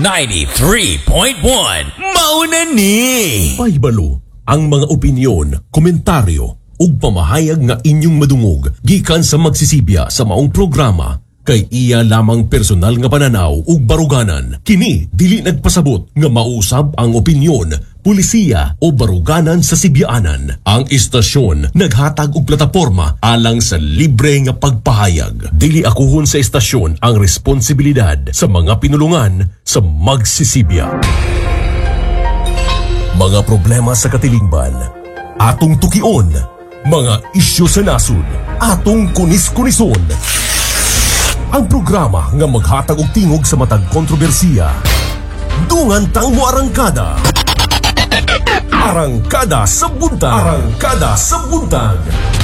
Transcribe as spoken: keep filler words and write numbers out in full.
ninety-three point one Mauna ni. Pahibalo ang mga opinyon, komentaryo ug pamahayag nga inyong madungog gikan sa magsisibya sa maong programa kay iya lamang personal nga pananaw ug baruganan. Kini dili nagpasabot nga mausab ang opinyon, pulisiya o baruganan sa sibyaanan. Ang istasyon naghatag og plataporma alang sa libre nga pagpahayag. Dili akuhon sa istasyon ang responsibilidad sa mga pinulungan sa magsisibya. Mga problema sa katilingban, atong tukion. Mga isyu sa nasud, atong kunis-kunison. Ang programa nga maghatag og tingog sa matag kontrobersiya. Dungan tang mo arangkada. Arangkada sa buntag. Arangkada sa buntag.